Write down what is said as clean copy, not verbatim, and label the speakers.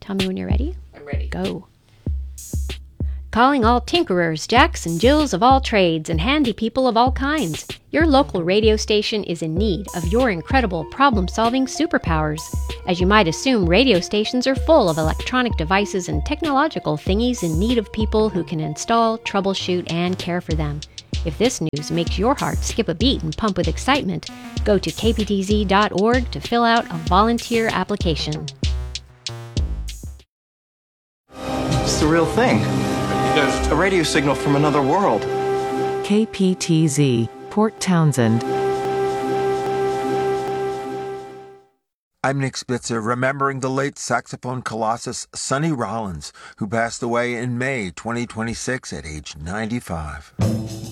Speaker 1: Tell me when you're ready.
Speaker 2: I'm ready.
Speaker 1: Go. Calling all tinkerers, jacks, and jills of all trades, and handy people of all kinds. Your local radio station is in need of your incredible problem-solving superpowers. As you might assume, radio stations are full of electronic devices and technological thingies in need of people who can install, troubleshoot, and care for them. If this news makes your heart skip a beat and pump with excitement, go to kptz.org to fill out a volunteer application.
Speaker 3: It's the real thing. A radio signal from another world.
Speaker 4: KPTZ, Port Townsend.
Speaker 5: I'm Nick Spitzer, remembering the late saxophone colossus Sonny Rollins, who passed away in May 2026 at age 95.